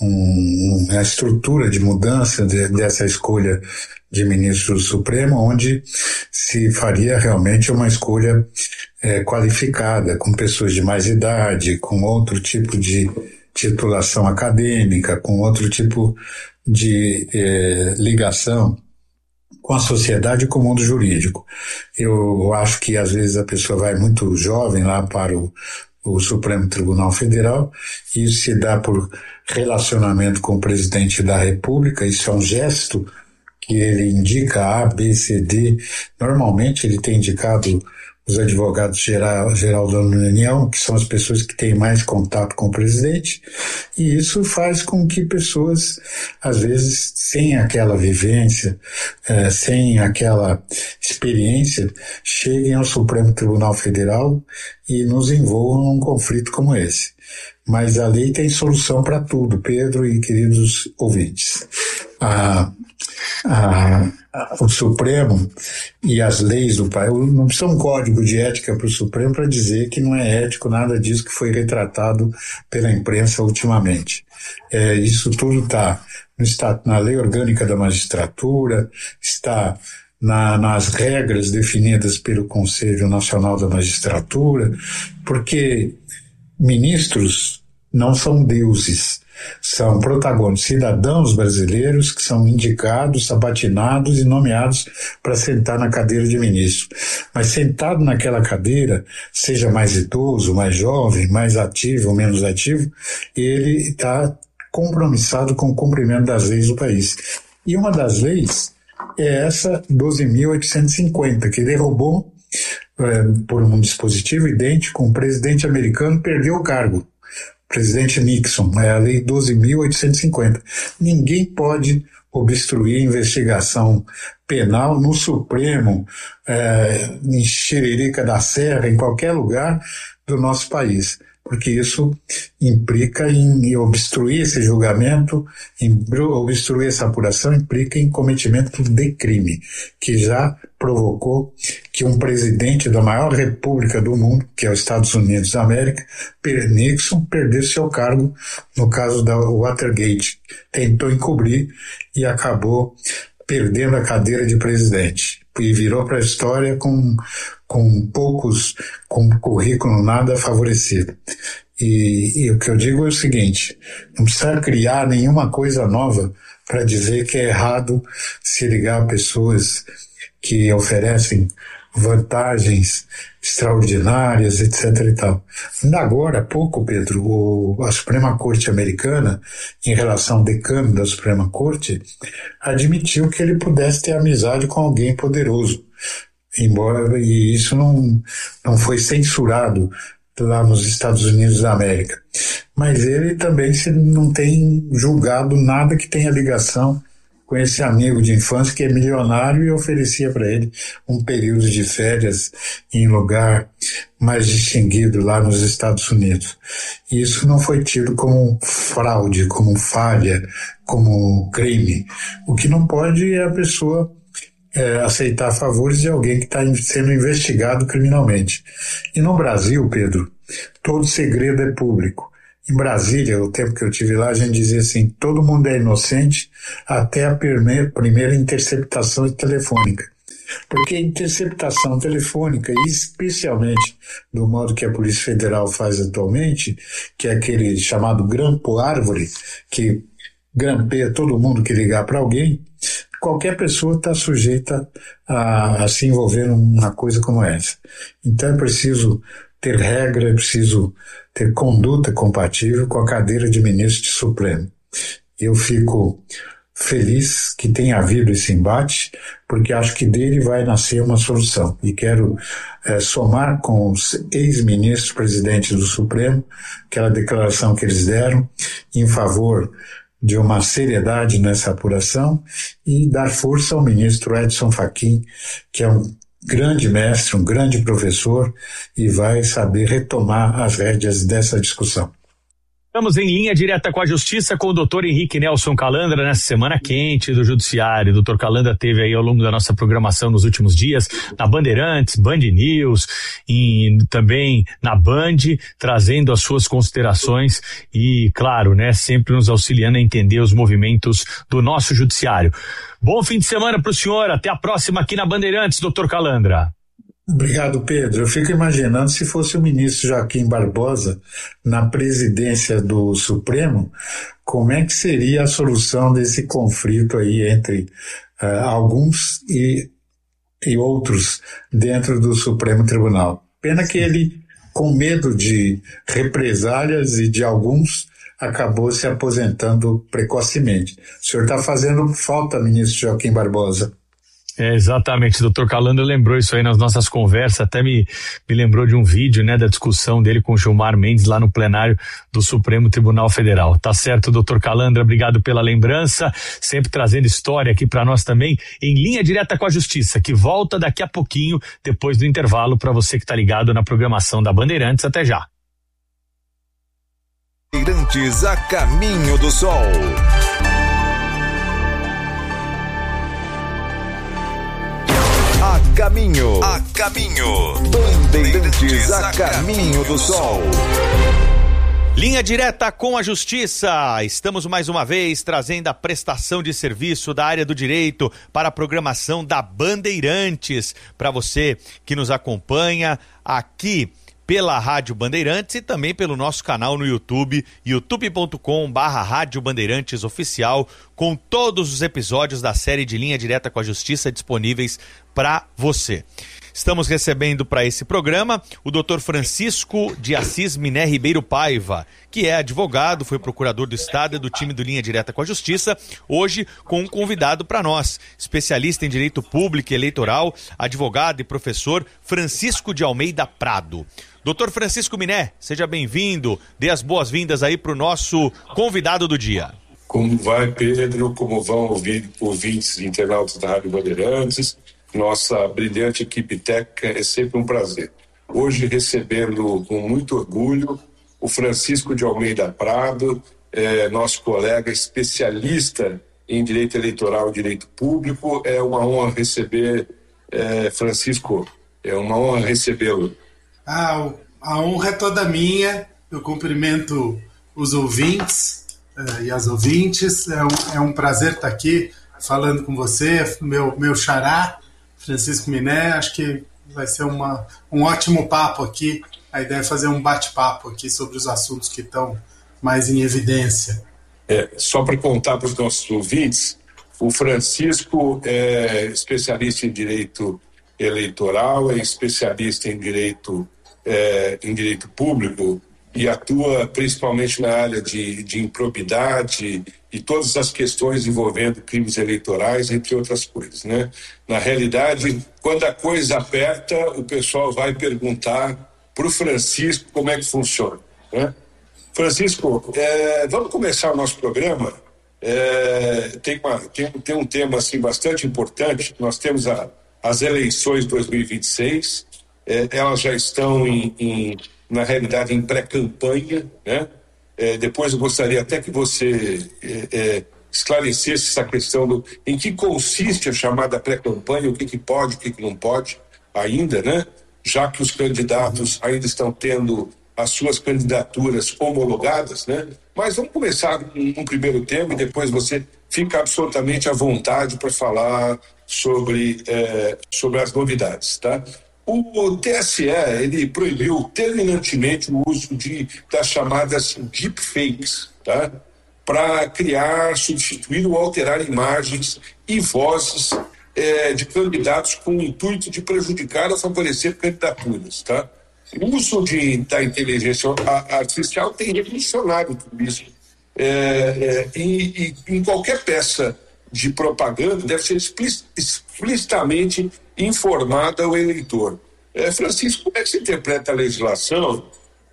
Speaker 9: um, uma estrutura de mudança de, dessa escolha de ministro do Supremo, onde se faria realmente uma escolha eh, qualificada, com pessoas de mais idade, com outro tipo de titulação acadêmica, com outro tipo de eh, ligação com a sociedade e com o mundo jurídico. Eu acho que às vezes a pessoa vai muito jovem lá para o, o Supremo Tribunal Federal, e isso se dá por relacionamento com o presidente da República, isso é um gesto que ele indica A, B, C, D. Normalmente ele tem indicado os advogados geral, geral da União, que são as pessoas que têm mais contato com o presidente, e isso faz com que pessoas, às vezes, sem aquela vivência, eh, sem aquela experiência, cheguem ao Supremo Tribunal Federal e nos envolvam num conflito como esse. Mas a lei tem solução para tudo, Pedro e queridos ouvintes. A, a, a, o Supremo e as leis do país, não precisa um código de ética para o Supremo para dizer que não é ético nada disso que foi retratado pela imprensa ultimamente. É, isso tudo está na Lei Orgânica da Magistratura, está na, nas regras definidas pelo Conselho Nacional da Magistratura, porque ministros não são deuses, são protagonistas, cidadãos brasileiros que são indicados, sabatinados e nomeados para sentar na cadeira de ministro. Mas sentado naquela cadeira, seja mais idoso, mais jovem, mais ativo ou menos ativo, ele está compromissado com o cumprimento das leis do país. E uma das leis é essa doze mil oitocentos e cinquenta, que derrubou é, por um dispositivo idêntico, um presidente americano perdeu o cargo. Presidente Nixon, é a Lei doze mil oitocentos e cinquenta. Ninguém pode obstruir investigação penal no Supremo, é, em Xiririca da Serra, em qualquer lugar do nosso país, porque isso implica em obstruir esse julgamento, em obstruir essa apuração, implica em cometimento de crime, que já provocou que um presidente da maior república do mundo, que é os Estados Unidos da América, Nixon, perdeu seu cargo no caso da Watergate. Tentou encobrir e acabou perdendo a cadeira de presidente. E virou para a história com, com poucos, com currículo nada favorecido. E, e o que eu digo é o seguinte, não precisa criar nenhuma coisa nova para dizer que é errado se ligar a pessoas que oferecem vantagens extraordinárias, etc e tal. Ainda agora, há pouco, Pedro, o, a Suprema Corte Americana, em relação ao decano da Suprema Corte, admitiu que ele pudesse ter amizade com alguém poderoso, embora e isso não, não foi censurado lá nos Estados Unidos da América. Mas ele também se, não tem julgado nada que tenha ligação com esse amigo de infância que é milionário e oferecia para ele um período de férias em lugar mais distinguido lá nos Estados Unidos. E isso não foi tido como fraude, como falha, como crime. O que não pode é a pessoa é, aceitar favores de alguém que está sendo investigado criminalmente. E no Brasil, Pedro, todo segredo é público. Em Brasília, o tempo que eu tive lá, a gente dizia assim, todo mundo é inocente até a primeira, primeira interceptação telefônica. Porque interceptação telefônica, e especialmente do modo que a Polícia Federal faz atualmente, que é aquele chamado grampo-árvore, que grampeia todo mundo que ligar para alguém, qualquer pessoa está sujeita a, a se envolver numa coisa como essa. Então é preciso ter regra, é preciso ter conduta compatível com a cadeira de ministro de Supremo. Eu fico feliz que tenha havido esse embate, porque acho que dele vai nascer uma solução. E quero é, somar com os ex-ministros presidentes do Supremo, aquela declaração que eles deram em favor de uma seriedade nessa apuração e dar força ao ministro Edson Fachin, que é um grande mestre, um grande professor e vai saber retomar as rédeas dessa discussão.
Speaker 1: Estamos em linha direta com a Justiça com o doutor Henrique Nelson Calandra nessa semana quente do Judiciário. O doutor Calandra teve aí ao longo da nossa programação nos últimos dias na Bandeirantes, Band News e também na Band, trazendo as suas considerações e, claro, né, sempre nos auxiliando a entender os movimentos do nosso Judiciário. Bom fim de semana para o senhor, até a próxima aqui na Bandeirantes, doutor Calandra.
Speaker 9: Obrigado, Pedro. Eu fico imaginando se fosse o ministro Joaquim Barbosa na presidência do Supremo, como é que seria a solução desse conflito aí entre uh, alguns e, e outros dentro do Supremo Tribunal. Pena que ele, com medo de represálias e de alguns, acabou se aposentando precocemente. O senhor está fazendo falta, ministro Joaquim Barbosa.
Speaker 1: É, exatamente, o doutor Calandra lembrou isso aí nas nossas conversas, até me, me lembrou de um vídeo, né, da discussão dele com o Gilmar Mendes lá no plenário do Supremo Tribunal Federal. Tá certo, doutor Calandra, obrigado pela lembrança, sempre trazendo história aqui para nós também, em linha direta com a Justiça, que volta daqui a pouquinho, depois do intervalo, para você que tá ligado na programação da Bandeirantes. Até já.
Speaker 3: Bandeirantes a caminho do sol. A caminho, a caminho, Bandeirantes a caminho do sol.
Speaker 1: Linha direta com a Justiça. Estamos mais uma vez trazendo a prestação de serviço da área do direito para a programação da Bandeirantes. Para você que nos acompanha aqui pela Rádio Bandeirantes e também pelo nosso canal no YouTube, youtube ponto com barra Rádio Bandeirantes Oficial, com todos os episódios da série de Linha Direta com a Justiça disponíveis para você. Estamos recebendo para esse programa o doutor Francisco de Assis Miné Ribeiro Paiva, que é advogado, foi procurador do Estado e do time do Linha Direta com a Justiça, hoje com um convidado para nós, especialista em Direito Público e Eleitoral, advogado e professor Francisco de Almeida Prado. doutor Francisco Miné, seja bem-vindo, dê as boas-vindas aí para o nosso convidado do dia.
Speaker 10: Como vai, Pedro? Como vão ouvir ouvintes e internautas da Rádio Bandeirantes? Nossa brilhante equipe técnica, é sempre um prazer. Hoje recebendo com muito orgulho o Francisco de Almeida Prado, é, nosso colega especialista em direito eleitoral e direito público. É uma honra receber, é, Francisco, é uma honra recebê-lo.
Speaker 11: Ah, a honra é toda minha. Eu cumprimento os ouvintes uh, e as ouvintes. É um, é um prazer estar aqui falando com você, meu, meu xará, Francisco Miné. Acho que vai ser uma, um ótimo papo aqui. A ideia é fazer um bate-papo aqui sobre os assuntos que estão mais em evidência.
Speaker 10: É, só para contar para os nossos ouvintes, o Francisco é especialista em direito eleitoral, é especialista em direito, é, em direito público e atua principalmente na área de, de improbidade e todas as questões envolvendo crimes eleitorais, entre outras coisas, né? Na realidade, quando a coisa aperta, o pessoal vai perguntar para o Francisco como é que funciona, né? Francisco, é, vamos começar o nosso programa. É, tem, uma, tem, tem um tema assim, bastante importante. Nós temos a, as eleições de dois mil e vinte e seis, é, elas já estão, em, em, na realidade, em pré-campanha, né? É, depois eu gostaria até que você é, é, esclarecesse essa questão do em que consiste a chamada pré-campanha, o que, que pode, o que, que não pode ainda, né? Já que os candidatos ainda estão tendo as suas candidaturas homologadas, né? Mas vamos começar com um primeiro tema e depois você fica absolutamente à vontade para falar sobre, é, sobre as novidades, tá? O T S E, ele proibiu terminantemente o uso de, das chamadas deepfakes, tá? Para criar, substituir ou alterar imagens e vozes é, de candidatos com o intuito de prejudicar ou favorecer candidaturas, tá? O uso de, da inteligência artificial tem revolucionado tudo isso. É, é, e, e em qualquer peça de propaganda deve ser explicitamente informada ao eleitor. É, Francisco, como é que se interpreta a legislação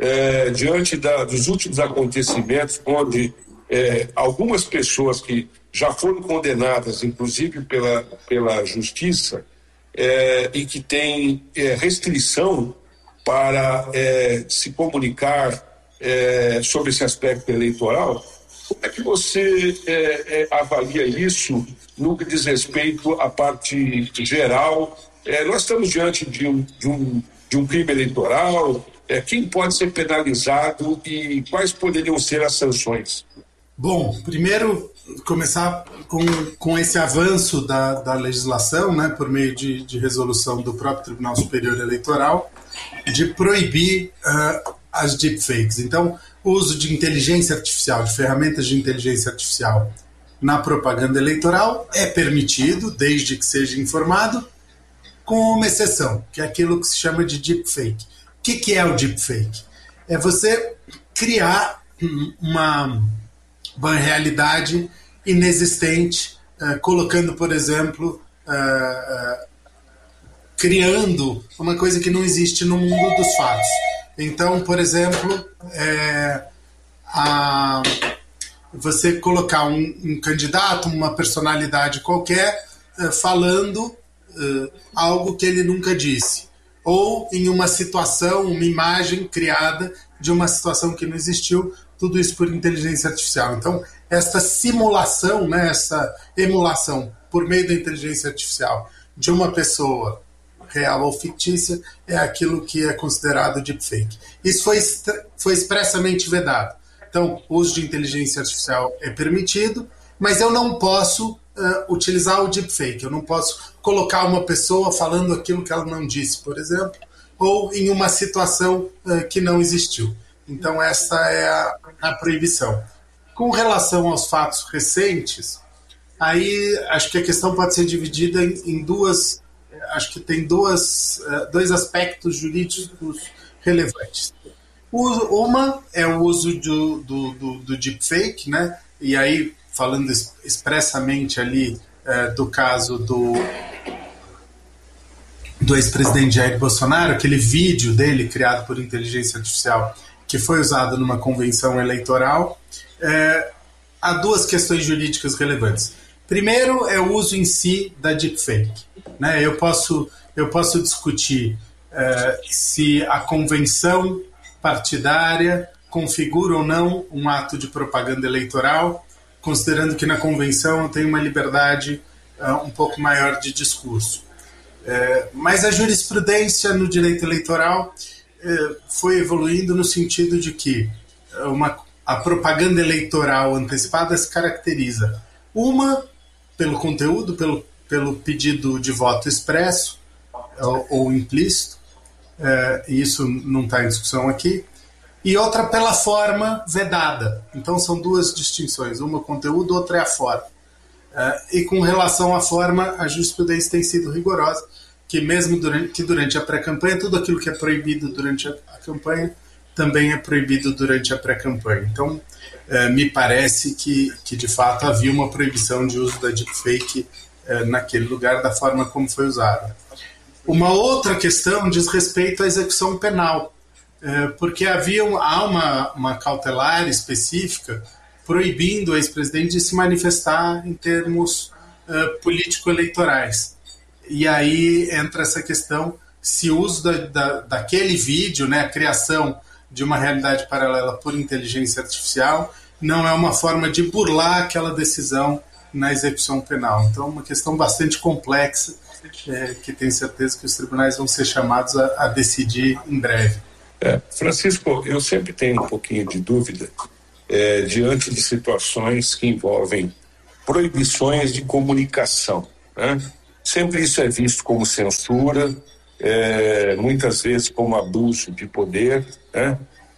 Speaker 10: é, diante da, dos últimos acontecimentos, onde é, algumas pessoas que já foram condenadas, inclusive pela, pela justiça, é, e que têm é, restrição para é, se comunicar é, sobre esse aspecto eleitoral, como é que você é, é, avalia isso no que diz respeito à parte geral? É, nós estamos diante de um, de um, de um crime eleitoral, é, quem pode ser penalizado e quais poderiam ser as sanções?
Speaker 11: Bom, primeiro começar com, com esse avanço da, da legislação, né, por meio de, de resolução do próprio Tribunal Superior Eleitoral, de proibir uh, as deepfakes. Então, o uso de inteligência artificial, de ferramentas de inteligência artificial na propaganda eleitoral é permitido, desde que seja informado, com uma exceção, que é aquilo que se chama de deepfake. O que, que é o deepfake? É você criar uma, uma realidade inexistente, uh, colocando, por exemplo, uh, uh, criando uma coisa que não existe no mundo dos fatos. Então, por exemplo, é, a, você colocar um, um candidato, uma personalidade qualquer, é, falando é, algo que ele nunca disse. Ou em uma situação, uma imagem criada de uma situação que não existiu, tudo isso por inteligência artificial. Então, essa simulação, né, essa emulação por meio da inteligência artificial de uma pessoa real ou fictícia, é aquilo que é considerado deepfake. Isso foi, foi expressamente vedado. Então, o uso de inteligência artificial é permitido, mas eu não posso uh, utilizar o deepfake. Eu não posso colocar uma pessoa falando aquilo que ela não disse, por exemplo, ou em uma situação uh, que não existiu. Então, essa é a, a proibição. Com relação aos fatos recentes, aí acho que a questão pode ser dividida em, em duas... Acho que tem duas, dois aspectos jurídicos relevantes. Uma é o uso do, do, do, do deepfake, né? E aí, falando expressamente ali é, do caso do, do ex-presidente Jair Bolsonaro, aquele vídeo dele criado por inteligência artificial que foi usado numa convenção eleitoral, é, há duas questões jurídicas relevantes. Primeiro é o uso em si da deepfake. Né? Eu posso, eu posso discutir uh, se a convenção partidária configura ou não um ato de propaganda eleitoral, considerando que na convenção eu tenho uma liberdade uh, um pouco maior de discurso. Uh, mas a jurisprudência no direito eleitoral uh, foi evoluindo no sentido de que uma, a propaganda eleitoral antecipada se caracteriza, uma, pelo conteúdo, pelo, pelo pedido de voto expresso ou, ou implícito, é, e isso não está em discussão aqui, e outra pela forma vedada. Então são duas distinções, uma conteúdo, outra é a forma. É, e com relação à forma, a jurisprudência tem sido rigorosa, que mesmo durante, que durante a pré-campanha, tudo aquilo que é proibido durante a, a campanha também é proibido durante a pré-campanha. Então, é, me parece que, que, de fato, havia uma proibição de uso da deepfake é, naquele lugar, da forma como foi usada. Uma outra questão diz respeito à execução penal, é, porque havia um, há uma, uma cautelar específica proibindo o ex-presidente de se manifestar em termos é, político-eleitorais. E aí entra essa questão se o uso da, da, daquele vídeo, né, a criação de uma realidade paralela por inteligência artificial, não é uma forma de burlar aquela decisão na execução penal. Então, é uma questão bastante complexa, é, que tenho certeza que os tribunais vão ser chamados a, a decidir em breve.
Speaker 10: É, Francisco, eu sempre tenho um pouquinho de dúvida é, diante de situações que envolvem proibições de comunicação, né? Sempre isso é visto como censura, é, muitas vezes como abuso de poder, né?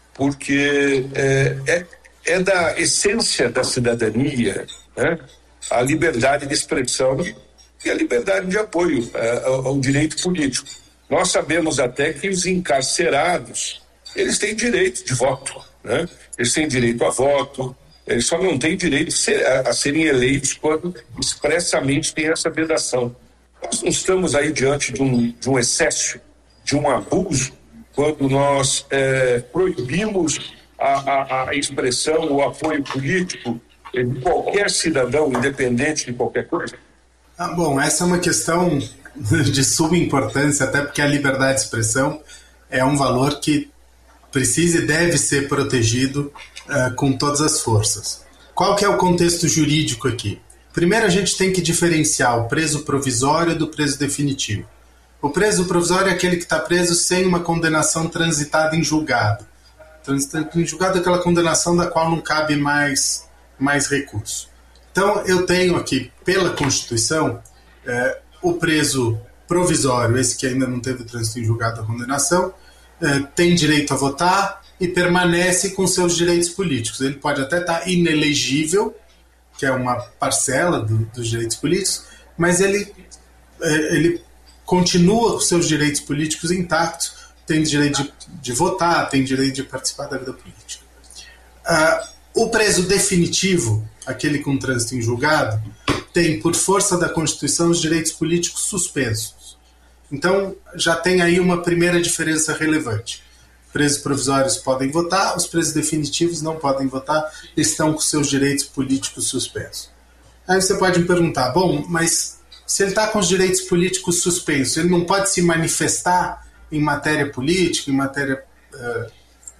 Speaker 10: Porque é, é, é da essência da cidadania, né? A liberdade de expressão e a liberdade de apoio é, ao, ao direito político. Nós sabemos até que os encarcerados, eles têm direito de voto, né? Eles têm direito a voto, eles só não têm direito a, a serem eleitos quando expressamente tem essa vedação. Nós não estamos aí diante de um, de um excesso, de um abuso, quando nós é, proibimos a, a, a expressão, o apoio político de qualquer cidadão, independente de qualquer coisa?
Speaker 11: Ah, bom, essa é uma questão de suma importância, até porque a liberdade de expressão é um valor que precisa e deve ser protegido uh, com todas as forças. Qual que é o contexto jurídico aqui? Primeiro, a gente tem que diferenciar o preso provisório do preso definitivo. O preso provisório é aquele que está preso sem uma condenação transitada em julgado. Transitada em julgado é aquela condenação da qual não cabe mais, mais recurso. Então, eu tenho aqui, pela Constituição, eh, o preso provisório, esse que ainda não teve trânsito em julgado da condenação, eh, tem direito a votar e permanece com seus direitos políticos. Ele pode até estar inelegível, que é uma parcela do, dos direitos políticos, mas ele, eh, ele continua com seus direitos políticos intactos, tem direito de, de votar, tem direito de participar da vida política. Ah, o preso definitivo, aquele com trânsito em julgado, tem, por força da Constituição, os direitos políticos suspensos. Então, já tem aí uma primeira diferença relevante. Presos provisórios podem votar, os presos definitivos não podem votar, estão com seus direitos políticos suspensos. Aí você pode me perguntar, bom, mas se ele está com os direitos políticos suspensos, ele não pode se manifestar em matéria política, em matéria, uh,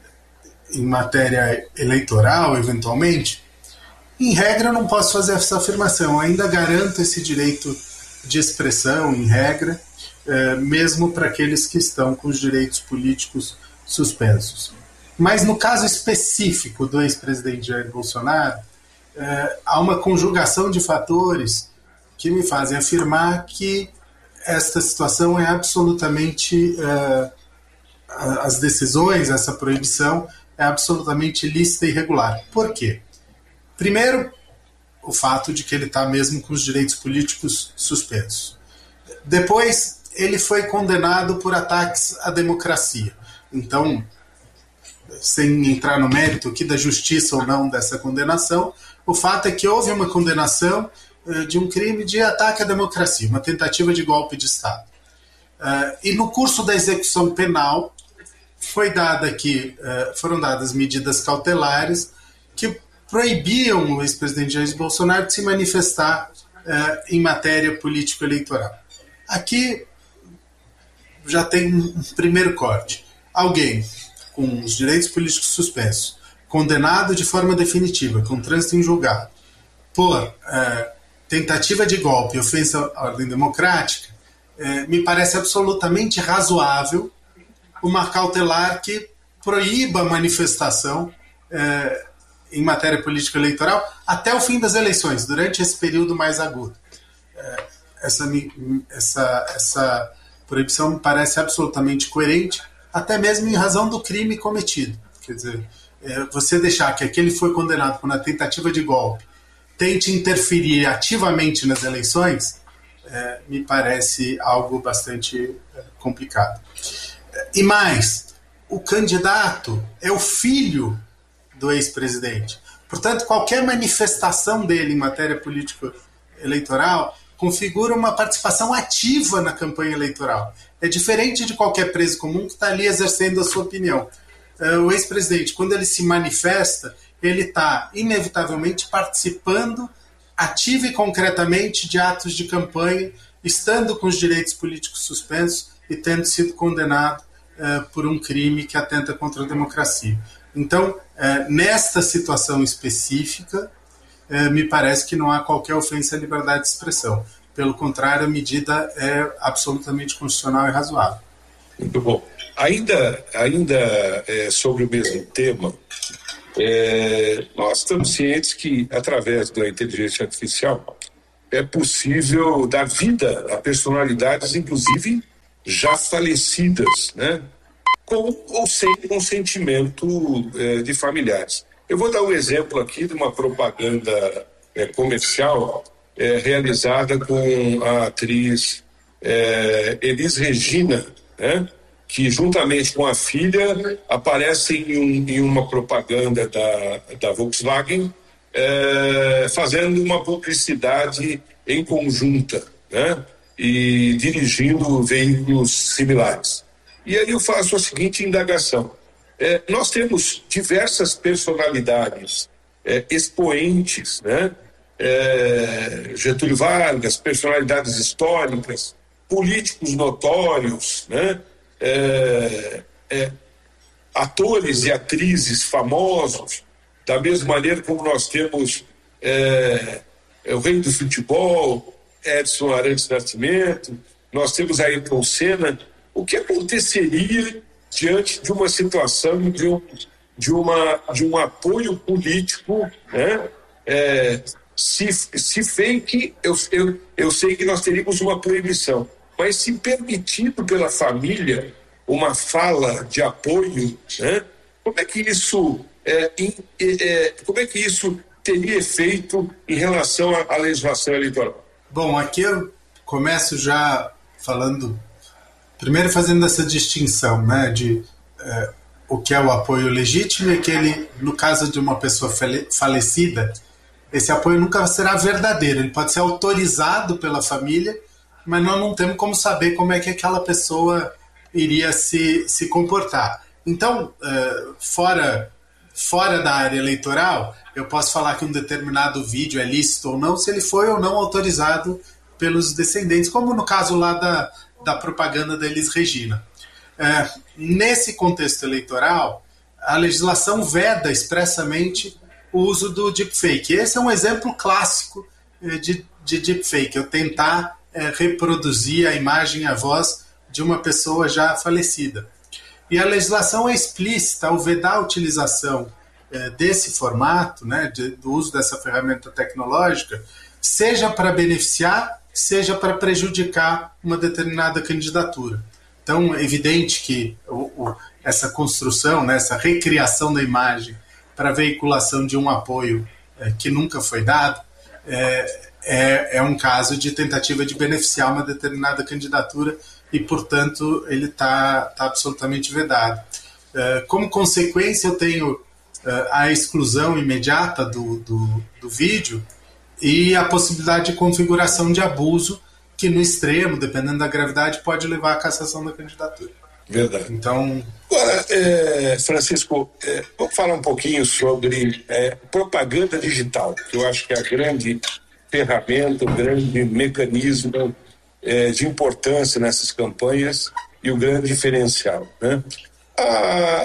Speaker 11: em matéria eleitoral, eventualmente? Em regra, eu não posso fazer essa afirmação. Eu ainda garanto esse direito de expressão, em regra, uh, mesmo para aqueles que estão com os direitos políticos suspensos. Mas no caso específico do ex-presidente Jair Bolsonaro, uh, há uma conjugação de fatores que me fazem afirmar que esta situação é absolutamente, uh, as decisões, essa proibição é absolutamente lícita e irregular. Por quê? Primeiro, o fato de que ele está mesmo com os direitos políticos suspensos. Depois, ele foi condenado por ataques à democracia. Então, sem entrar no mérito aqui da justiça ou não dessa condenação, o fato é que houve uma condenação de um crime de ataque à democracia, uma tentativa de golpe de Estado. Uh, e no curso da execução penal foi dada aqui, uh, foram dadas medidas cautelares que proibiam o ex-presidente Jair Bolsonaro de se manifestar uh, em matéria político-eleitoral. Aqui já tem um primeiro corte. Alguém com os direitos políticos suspensos, condenado de forma definitiva, com trânsito em julgado, por uh, tentativa de golpe e ofensa à ordem democrática, eh, me parece absolutamente razoável uma cautelar que proíba a manifestação eh, em matéria política eleitoral até o fim das eleições, durante esse período mais agudo. Eh, essa, essa, essa proibição me parece absolutamente coerente, até mesmo em razão do crime cometido. Quer dizer, eh, você deixar que aquele foi condenado por uma tentativa de golpe tente interferir ativamente nas eleições, é, me parece algo bastante é, complicado. E mais, o candidato é o filho do ex-presidente. Portanto, qualquer manifestação dele em matéria político-eleitoral configura uma participação ativa na campanha eleitoral. É diferente de qualquer preso comum que está ali exercendo a sua opinião. É, o ex-presidente, quando ele se manifesta, ele está, inevitavelmente, participando ativa e concretamente de atos de campanha, estando com os direitos políticos suspensos e tendo sido condenado uh, por um crime que atenta contra a democracia. Então, é, nesta situação específica, é, me parece que não há qualquer ofensa à liberdade de expressão. Pelo contrário, a medida é absolutamente constitucional e razoável.
Speaker 10: Muito bom. Ainda, ainda é, sobre o mesmo tema, é, nós estamos cientes que, através da inteligência artificial, é possível dar vida a personalidades, inclusive, já falecidas, né? Com ou sem consentimento é, de familiares. Eu vou dar um exemplo aqui de uma propaganda é, comercial é, realizada com a atriz é, Elis Regina, né? Que juntamente com a filha aparecem em, um, em uma propaganda da, da Volkswagen, é, fazendo uma publicidade em conjunta, né? E dirigindo veículos similares. E aí eu faço a seguinte indagação. É, nós temos diversas personalidades é, expoentes, né? É, Getúlio Vargas, personalidades históricas, políticos notórios, né? É, é, atores e atrizes famosos, da mesma maneira como nós temos é, é, o rei do futebol, Edson Arantes Nascimento, nós temos Ayrton Senna. O que aconteceria diante de uma situação de um, de uma, de um apoio político, né? É, se, se fake, eu, eu, eu sei que nós teríamos uma proibição, mas se permitido pela família uma fala de apoio, né? Como é que isso é, é, como é que isso teria efeito em relação à, à legislação eleitoral?
Speaker 11: Bom, aqui eu começo já falando, primeiro fazendo essa distinção, né, de é, o que é o apoio legítimo e aquele, no caso de uma pessoa fale, falecida, esse apoio nunca será verdadeiro, ele pode ser autorizado pela família, mas nós não temos como saber como é que aquela pessoa iria se, se comportar. Então, uh, fora, fora da área eleitoral, eu posso falar que um determinado vídeo é lícito ou não, se ele foi ou não autorizado pelos descendentes, como no caso lá da, da propaganda da Elis Regina. Uh, nesse contexto eleitoral, a legislação veda expressamente o uso do deepfake. Esse é um exemplo clássico uh, de, de deepfake, eu tentar uh, reproduzir a imagem e a voz de uma pessoa já falecida. E a legislação é explícita ao vedar a utilização eh, desse formato, né, de, do uso dessa ferramenta tecnológica, seja para beneficiar, seja para prejudicar uma determinada candidatura. Então, é evidente que o, o, essa construção, né, essa recriação da imagem para veiculação de um apoio eh, que nunca foi dado, eh, é, é um caso de tentativa de beneficiar uma determinada candidatura e, portanto, ele está tá absolutamente vedado. Uh, como consequência, eu tenho uh, a exclusão imediata do, do, do vídeo e a possibilidade de configuração de abuso, que no extremo, dependendo da gravidade, pode levar à cassação da candidatura.
Speaker 10: Verdade.
Speaker 11: Então...
Speaker 10: Agora, é, Francisco, é, vamos falar um pouquinho sobre é, propaganda digital, que eu acho que é a grande ferramenta, o grande mecanismo É, de importância nessas campanhas e o grande diferencial, né? A,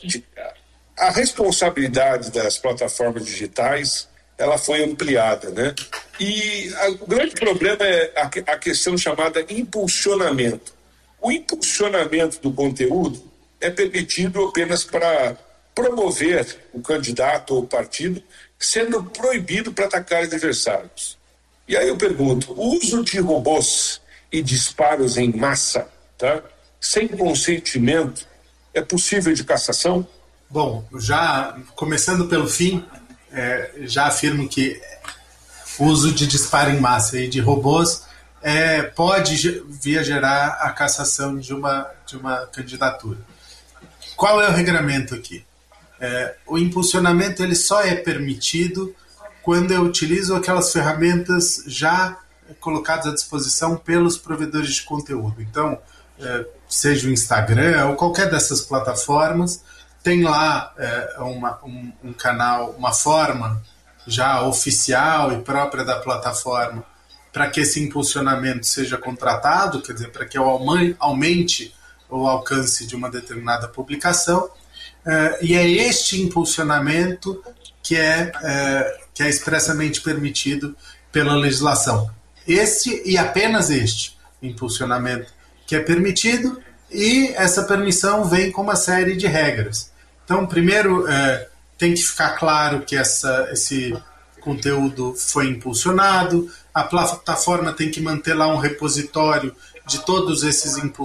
Speaker 10: a responsabilidade das plataformas digitais, ela foi ampliada, né? E a, o grande problema é a, a questão chamada impulsionamento. O impulsionamento do conteúdo é permitido apenas para promover o candidato ou o partido, sendo proibido para atacar adversários. E aí eu pergunto, o uso de robôs e disparos em massa, tá, sem consentimento, é possível de cassação?
Speaker 11: Bom, já começando pelo fim, é, já afirmo que o uso de disparo em massa e de robôs é, pode vir a gerar a cassação de uma, de uma candidatura. Qual é o regramento aqui? É, o impulsionamento ele só é permitido quando eu utilizo aquelas ferramentas já colocadas à disposição pelos provedores de conteúdo. Então, seja o Instagram ou qualquer dessas plataformas, tem lá uma, um, um canal, uma forma já oficial e própria da plataforma para que esse impulsionamento seja contratado, quer dizer, para que eu aumente o alcance de uma determinada publicação. uh, e é este impulsionamento que é, uh, que é expressamente permitido pela legislação. Este e apenas este impulsionamento que é permitido, e essa permissão vem com uma série de regras. Então, primeiro, uh, tem que ficar claro que essa, esse conteúdo foi impulsionado, a plataforma tem que manter lá um repositório de todos esses impulsionamentos